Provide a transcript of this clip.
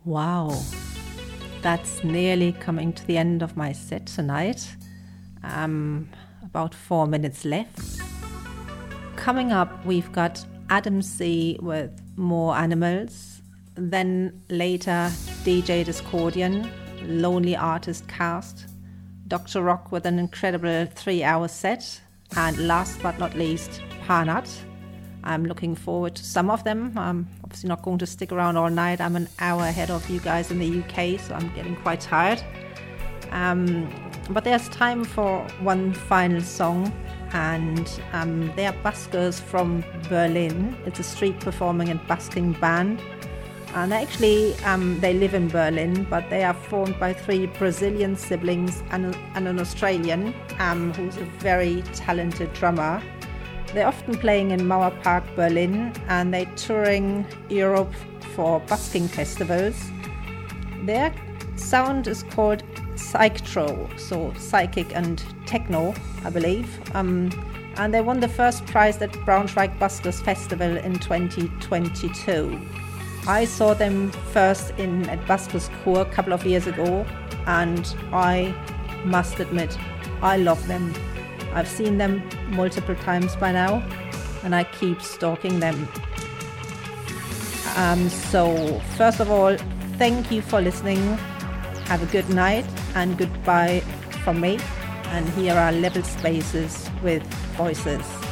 Wow, that's nearly coming to the end of my set tonight. About 4 minutes left. Coming up, we've got Adam C with More Animals. Then later, DJ Discordian, Lonely Artist Cast, Dr. Rock with an incredible 3-hour set. And last but not least, Parnat. I'm looking forward to some of them. I'm obviously not going to stick around all night. I'm an hour ahead of you guys in the UK, so I'm getting quite tired. But there's time for one final song, and they are buskers from Berlin. It's a street performing and busking band. And actually, they live in Berlin, but they are formed by 3 Brazilian siblings and an Australian who's a very talented drummer. They're often playing in Mauer Park, Berlin, and they're touring Europe for busking festivals. Their sound is called Psychtro, so psychic and techno, I believe. And they won the first prize at Braunschweig Buskers Festival in 2022. I saw them first at Buskers Kur a couple of years ago, and I must admit, I love them. I've seen them multiple times by now, and I keep stalking them. So first of all, thank you for listening. Have a good night and goodbye from me. And here are Level Spaces with Voices.